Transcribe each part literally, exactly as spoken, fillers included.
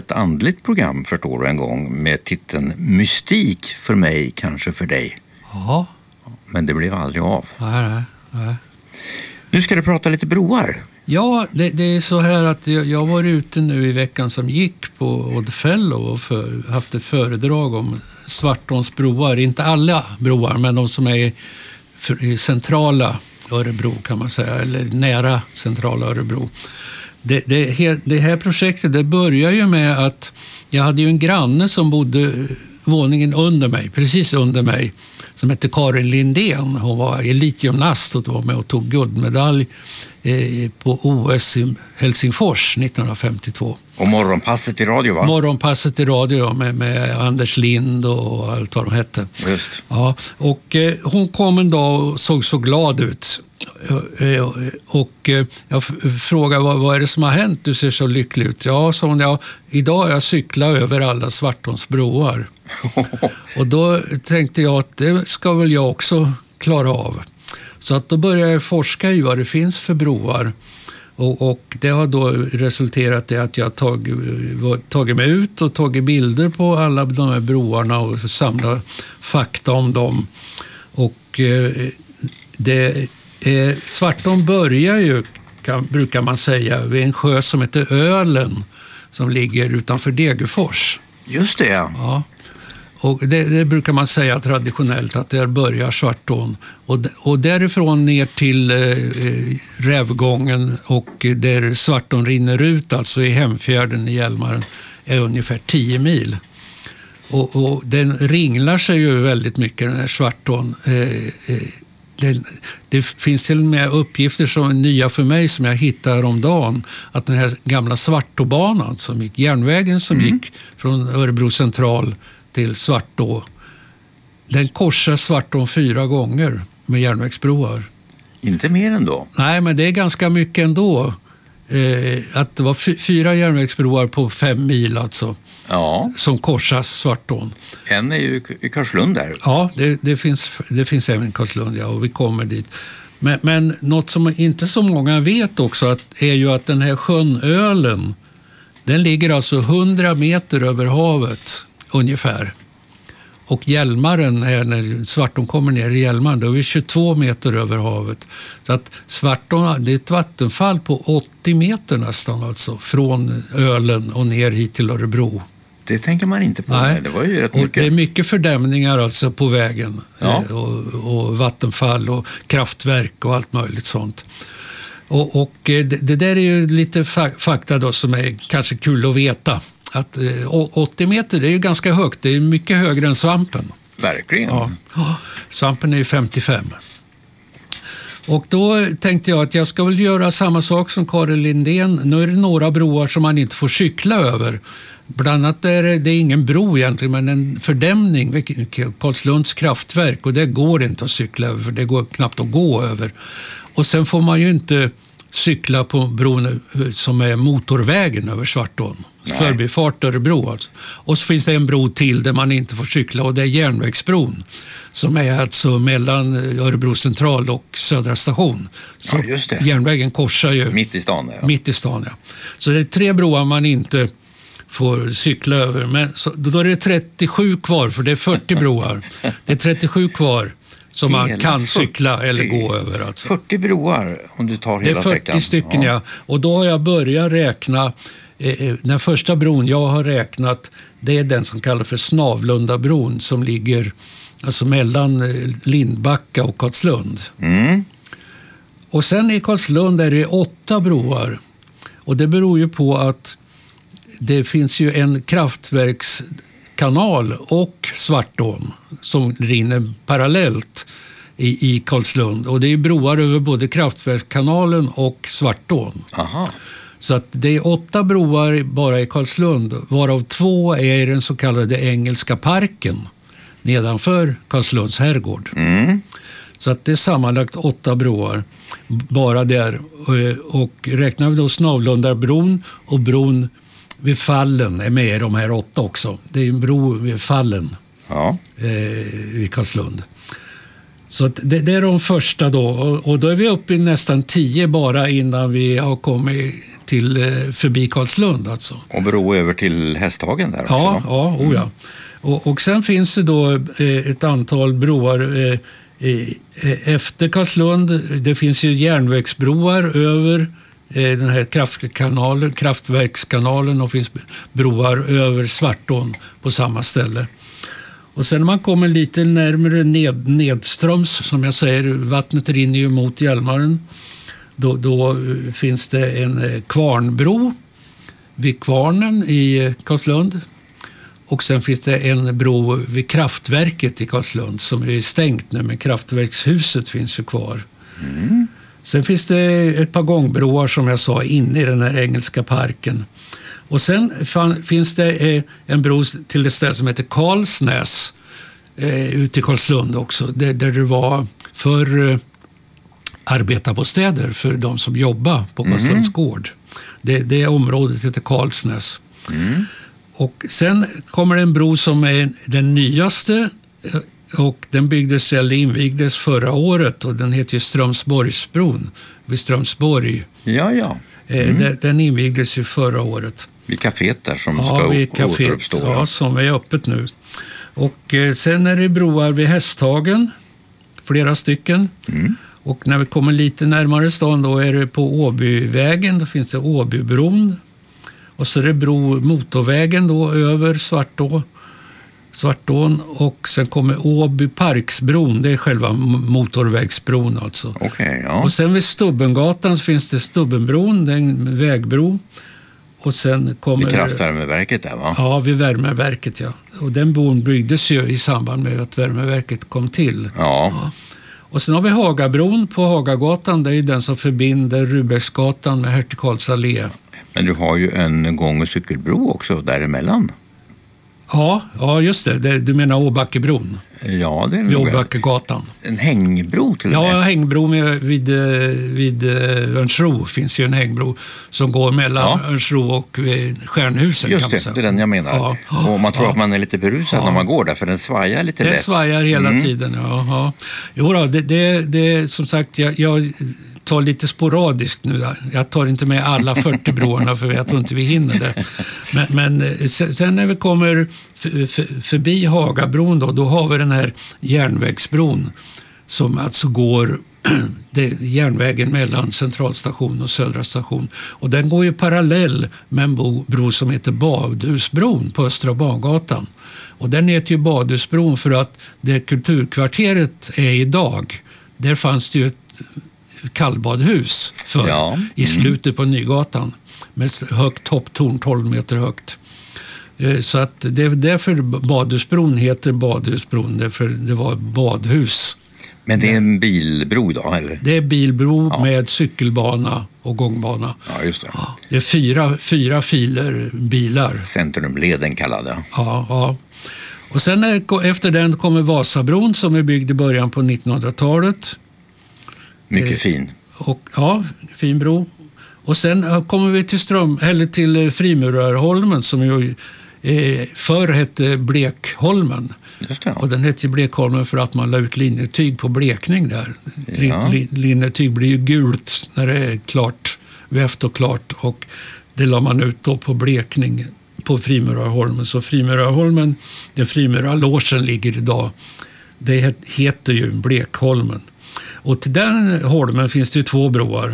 Ett andligt program förstår du en gång med titeln Mystik för mig, kanske för dig. Ja. Men det blev aldrig av. Nej, nej, nej. Nu ska du prata lite broar. Ja, det, det är så här att jag, jag var ute nu i veckan som gick på Oddfellow och för, haft ett föredrag om Svartåns broar. Inte alla broar, men de som är för, i centrala Örebro kan man säga, eller nära centrala Örebro. Det, det, det här projektet det börjar ju med att jag hade ju en granne som bodde våningen under mig, precis under mig, som hette Karin Lindén. Hon var elitgymnast och var med och tog guldmedalj eh, på O S i Helsingfors nittonhundrafemtiotvå. Och morgonpasset i radio, va? Morgonpasset i radio med, med Anders Lind och allt vad de hette. Just. Ja, och eh, hon kom en dag och såg så glad ut. Och jag frågade vad, vad är det som har hänt, du ser så lycklig ut. Ja, sa hon, ja, idag har jag cyklat över alla Svartåns broar. Och då tänkte jag att det ska väl jag också klara av. Så att då började jag forska i vad det finns för broar. Och, och det har då resulterat i att jag tagit, tagit mig ut och tagit bilder på alla de här broarna och samlat fakta om dem. Och eh, det Eh, Svartån börjar ju, kan, brukar man säga, vid en sjö som heter Ölen som ligger utanför Degerfors. Just det. Ja. Och det, det brukar man säga traditionellt att där börjar Svartån. Och, och därifrån ner till eh, Rävgången och där Svartån rinner ut, alltså i Hemfjärden i Hjälmaren, är ungefär tio mil. Och, och den ringlar sig ju väldigt mycket, den här Svartån. Eh, eh, Det, det finns till och med uppgifter som är nya för mig som jag hittade om dagen. Att den här gamla Svartåbanan som gick, järnvägen som mm. gick från Örebro central till Svartå, den korsar Svartån fyra gånger med järnvägsbroar. Inte mer ändå? Nej, men det är ganska mycket ändå. Eh, att det var f- fyra järnvägsbroar på fem mil alltså. Ja. Som korsas Svartån. En är ju i Karlslund där. Ja, det, det, finns, det finns även i Karlslund, ja, och vi kommer dit. Men, men något som inte så många vet också att, är ju att den här sjön Ölen, den ligger alltså hundra meter över havet ungefär. Och Hjälmaren, är, när Svartån kommer ner i Hjälmaren, då är vi tjugotvå meter över havet. Så att Svartån, det är ett vattenfall på åttio meter nästan alltså, från Ölen och ner hit till Örebro. Det tänker man inte på. Nej. Det var ju rätt och mycket. Det är mycket fördämningar alltså på vägen. Ja. Eh, och, och vattenfall och kraftverk och allt möjligt sånt. Och, och det, det där är ju lite fa- fakta då som är kanske kul att veta. Att eh, åttio meter, det är ju ganska högt. Det är mycket högre än svampen. Verkligen. Ja. Svampen är ju femtiofem. Och då tänkte jag att jag ska väl göra samma sak som Karin Lindén. Nu är det några broar som man inte får cykla över. Bland annat är det, det är ingen bro egentligen, men en fördämning, Karlslunds kraftverk, och det går inte att cykla över, för det går knappt att gå över. Och sen får man ju inte cykla på bron som är motorvägen över Svartån. Nej. Förbifart Örebro alltså. Och så finns det en bro till där man inte får cykla, och det är järnvägsbron som är alltså mellan Örebro central och Södra station. Så ja, just det. Järnvägen korsar ju mitt i stan. Ja. Mitt i stan, ja. Så det är tre broar man inte får cykla över. Men så, då är det trettiosju kvar, för det är fyrtio broar. Det är trettiosju kvar som man Hela kan fyrtio cykla eller gå över. Alltså. fyrtio broar om du tar hela Det är fyrtio sträckan. stycken, ja. ja. Och då har jag börjat räkna. Eh, den första bron jag har räknat, det är den som kallas för Snavlundabron, som ligger alltså mellan Lindbacka och Karlslund. Mm. Och sen i Karlslund är det åtta broar. Och det beror ju på att det finns ju en kraftverkskanal och Svartån som rinner parallellt i, i Karlslund. Och det är broar över både kraftverkskanalen och Svartån. Aha. Så att det är åtta broar bara i Karlslund, varav två är i den så kallade Engelska parken nedanför Karlslunds herrgård. Mm. Så att det är sammanlagt åtta broar bara där. Och räknar vi då Snavlundabron och bron vid Fallen är med i de här åtta också. Det är en bro vid Fallen ja. eh, i Karlslund. Så att det, det är de första då, och, och då är vi uppe i nästan tio bara innan vi har kommit till eh, förbi Karlslund alltså. Och bro över till Hästhagen där också? Ja, ja, oh ja. Och, och sen finns det då eh, ett antal broar eh, eh, efter Karlslund. Det finns ju järnvägsbroar över eh, den här kraftkanalen, kraftverkskanalen, och finns broar över Svartån på samma ställe. Och sen när man kommer lite närmare ned, nedströms, som jag säger, vattnet rinner ju mot Hjälmaren, då, då finns det en kvarnbro vid kvarnen i Karlslund. Och sen finns det en bro vid kraftverket i Karlslund som är stängt nu, men kraftverkshuset finns ju kvar. Mm. Sen finns det ett par gångbroar som jag sa inne i den här engelska parken. Och sen fan, finns det en bro till ett ställe som heter Karlsnäs eh, ute i Karlslund också. Där, där det var för eh, arbetarbostäder för de som jobbar på Karlslunds mm. gård. Det, det området heter Karlsnäs. Mm. Och sen kommer en bro som är den nyaste, och den byggdes eller invigdes förra året, och den heter ju Strömsborgsbron vid Strömsborg. Ja, ja. Mm. Den, den invigdes ju förra året. Vid kaféet där som ja, ska vid kaféet, återuppstå. Ja, som är öppet nu. Och eh, sen är det broar vid Hästhagen, flera stycken. Mm. Och när vi kommer lite närmare stan då är det på Åbyvägen, då finns det Åbybron. Och så är det bro motorvägen då över Svartå, Svartån, och sen kommer Åby Parksbron, det är själva motorvägsbron alltså. Okay, ja. Och sen vid Stubbengatan så finns det Stubbenbron, det är en vägbro. Och sen kommer... Vid kraftvärmeverket där, va? Ja, vid värmeverket, ja. Och den bron byggdes ju i samband med att värmeverket kom till. Ja. Ja. Och sen har vi Hagabron på Hagagatan, det är den som förbinder Rudbecksgatan med Hertig Karls allé. Men du har ju en gång- och cykelbro också däremellan. Ja, ja just det. det du menar Åbackebron? Ja, det är vid Åbackegatan. En hängbro till och med. Ja, hängbro med, vid, vid Örnsro finns ju en hängbro som går mellan ja. Örnsro och Stjärnhusen. Just kan det, man säga. det är den jag menar. Ja. Och man tror ja. att man är lite berusad ja. när man går där, för den svajar lite den lätt. Den svajar hela mm. tiden, ja. ja. Jo då, det, det, det som sagt, jag... jag tar lite sporadiskt nu. Jag tar inte med alla fyrtio broarna för jag tror inte vi hinner det. Men, men sen när vi kommer för, för, förbi Hagabron då, då har vi den här järnvägsbron som alltså går det, järnvägen mellan centralstation och södra station. Och den går ju parallell med en bro, bro som heter Badhusbron på Östra Bangatan. Och den heter ju Badhusbron för att det kulturkvarteret är idag, där fanns det ju ett kallbadhus för ja. mm. i slutet på Nygatan med högt topptorn, tolv meter högt. Så att det är därför Badhusbron heter Badhusbron, därför det var badhus. Men det är en bilbro då, eller? Det är bilbro ja. med cykelbana och gångbana. Ja, just det. Ja, det är fyra, fyra filer bilar. Centrumleden kallade. Ja, ja. Och sen är, efter den kommer Vasabron som är byggd i början på nittonhundratalet. Mycket fin. Och, ja, fin bro. Och sen kommer vi till, Ström, eller till Frimurarholmen som ju eh, förr hette Blekholmen. Just det. Och den hette Blekholmen för att man la ut linnetyg på blekning där. Ja. Lin, linnetyg blir ju gult när det är klart, vävt och klart. Och det la man ut då på blekning på Frimurarholmen. Så Frimurarholmen, där Frimurarlogen ligger idag, det heter ju Blekholmen. Och till den holmen finns det ju två broar.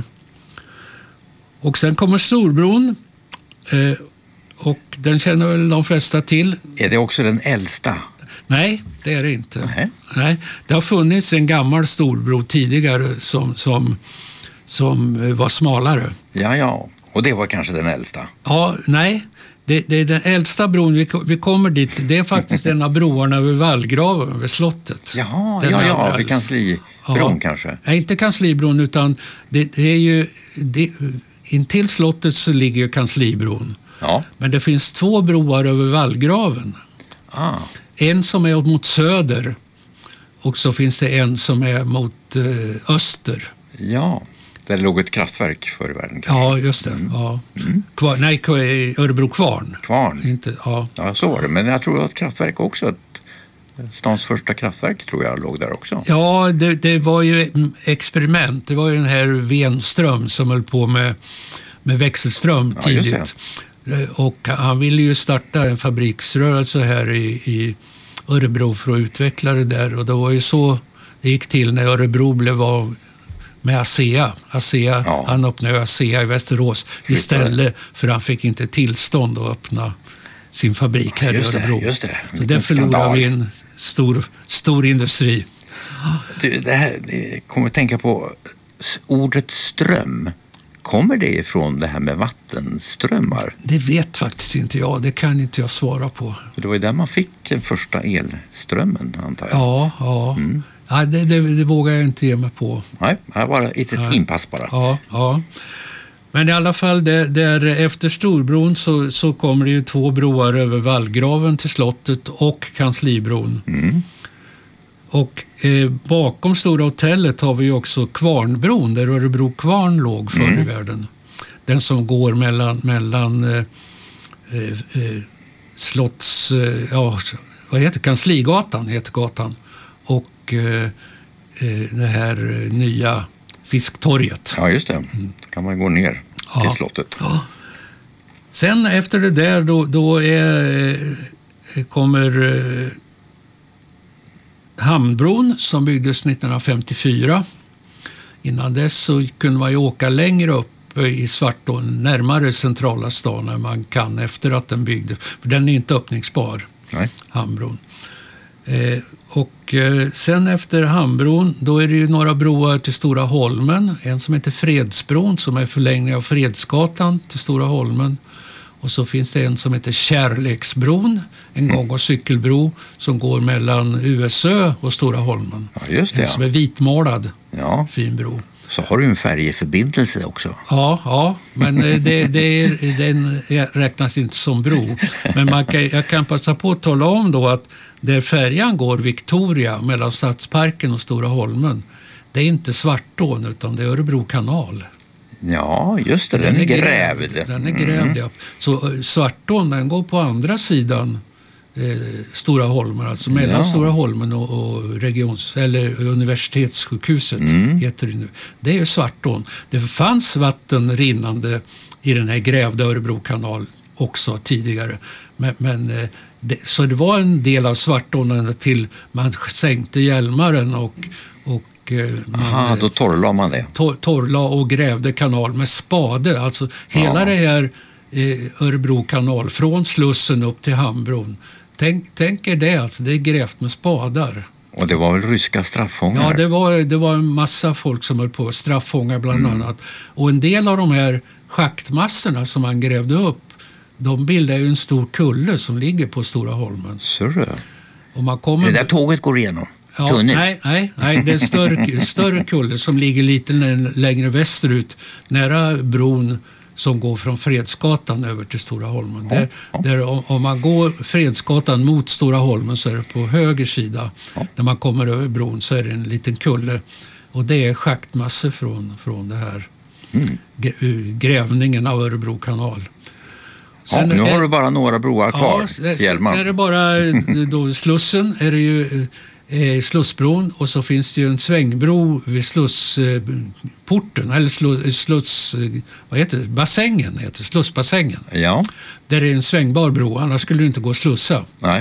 Och sen kommer Storbron. Eh, och den känner väl de flesta till. Är det också den äldsta? Nej, det är det inte. Nej. Nej, det har funnits en gammal storbro tidigare som, som, som var smalare. Ja, ja. Och det var kanske den äldsta? Ja, nej. Det, det är den äldsta bron, vi, vi kommer dit, det är faktiskt en av broarna över Vallgraven, över slottet. Jaha, den ja, ja, vid kanslibron ja. kanske. Nej, inte kanslibron, utan det, det är ju, det, intill slottet så ligger ju kanslibron. Ja. Men det finns två broar över Vallgraven. Ah. En som är mot söder och så finns det en som är mot eh, öster. Ja. Där låg ett kraftverk förr i världen. Kanske. Ja, just det. Mm. Ja. Mm. Kvar, nej, Örebro Kvarn. Kvarn? Inte, ja. Ja, så var det. Men jag tror att kraftverk också ett Stans första kraftverk tror jag låg där också. Ja, det, det var ju experiment. Det var ju den här Wenström som höll på med, med växelström Ja, tidigt. Och han ville ju starta en fabriksrörelse här i, i Örebro för att utveckla det där. Och det var ju så det gick till när Örebro blev av med ASEA. ASEA Ja. Han öppnade ASEA i Västerås istället för han fick inte tillstånd att öppna sin fabrik här just i Örebro. Det, just det. Så där förlorade vi en stor, stor industri. Du, det här, det kommer att tänka på ordet ström. Kommer det ifrån det här med vattenströmmar? Det vet faktiskt inte jag. Det kan inte jag svara på. För det var ju där man fick den första elströmmen, antar jag. Ja, ja. Mm. ja det, det, det vågar jag inte ge mig på. Nej, här var det ett ja. inpass bara. Ja, ja. Men i alla fall, där, där efter Storbron så, så kommer det ju två broar över Vallgraven till slottet och Kanslibron. Mm. Och eh, bakom Stora hotellet har vi ju också Kvarnbron, där Örebro Kvarn låg förr mm. i världen. Den som går mellan, mellan eh, eh, Slotts... Eh, ja, vad heter Kansligatan heter gatan. Och eh, eh, det här nya Fisktorget. Ja, just det. Mm. Då kan man gå ner ja. till slottet. Ja. Sen efter det där då, då är, kommer eh, Hamnbron som byggdes nittonhundrafemtiofyra. Innan dess så kunde man ju åka längre upp i Svartån, närmare centrala stan när man kan efter att den byggdes. För den är inte öppningsbar, Nej. Hamnbron. Eh, och eh, sen efter Hamnbron då är det ju några broar till Stora Holmen. En som heter Fredsbron som är förlängning av Fredsgatan till Stora Holmen. Och så finns det en som heter Kärleksbron, en gång- och cykelbro som går mellan U S Ö och Stora Holmen. Ja, just det. En som är vitmålad, ja. fin bro. Så har du en färjeförbindelse också. Ja, ja, men det, det är, den räknas inte som bro. Men man kan, jag kan passa på att tala om då att där färjan går Victoria mellan Stadsparken och Stora Holmen, det är inte Svartån utan det är Örebro kanal. Ja, just det. Den, den är grävd. grävd. Den är grävd, mm. ja. Så Svartån, den går på andra sidan eh, Stora Holmen, alltså mellan ja. Stora Holmen och, och regions, eller universitetssjukhuset mm. heter det nu. Det är ju Svartån. Det fanns vatten rinnande i den här grävda Örebro kanal också tidigare. Men, men eh, det, så det var en del av Svartån till man sänkte Hjälmaren och, och Man, Aha, då torrlade man det. Tor, torrlade och grävde kanal med spade. Alltså hela ja. det här eh, Örebro kanal från Slussen upp till Hamnbron. Tänk, tänk er det, alltså, det är grävt med spadar. Och det var väl ryska straffångar? Ja, det var, det var en massa folk som höll på, straffångar bland mm. annat. Och en del av de här schaktmassorna som man grävde upp, de bildar ju en stor kulle som ligger på Stora Holmen. Så det. Och man kommer det där tåget går igenom? Ja, nej, nej, nej, det är en större, större kulle som ligger lite längre västerut, nära bron som går från Fredsgatan över till Stora Holmen. Ja, där, ja. Där, om man går Fredsgatan mot Stora Holmen så är det på höger sida. Ja. När man kommer över bron så är det en liten kulle. Och det är schaktmassor från, från det här mm. grävningen av Örebro kanal. Sen, ja, nu har du bara några broar kvar. Ja, sen är det bara då, Slussen är det ju eh, Slussbron och så finns det ju en svängbro vid Slussporten eh, eller sluss, sluss vad heter det? Bassängen heter det, Slussbassängen. Ja. Där är en svängbar bro, annars skulle det inte gå att slussa. Nej.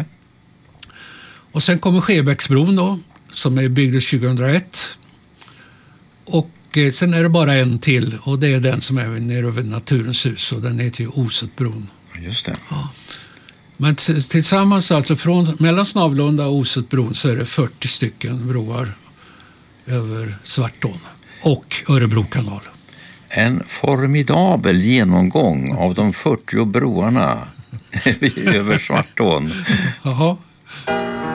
Och sen kommer Skebäcksbron då som är byggd tjugohundraett. Och eh, sen är det bara en till och det är den som är nere över Naturens hus och den heter ju Osutbron. Just det. Ja. Men t- tillsammans alltså från mellan Snavlunda och Osutbron så är det fyrtio stycken broar över Svartån och Örebro kanal. En formidabel genomgång av de fyrtio broarna över Svartån. Jaha.